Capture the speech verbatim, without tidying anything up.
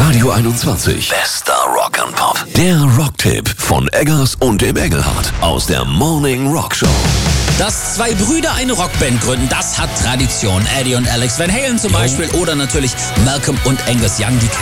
Radio einundzwanzig. Bester Rock'n'Pop. Der Rocktipp von Eggers und dem Engelhardt aus der Morning Rock Show. Dass zwei Brüder eine Rockband gründen, das hat Tradition. Eddie und Alex Van Halen zum Beispiel oder natürlich Malcolm und Angus Young, die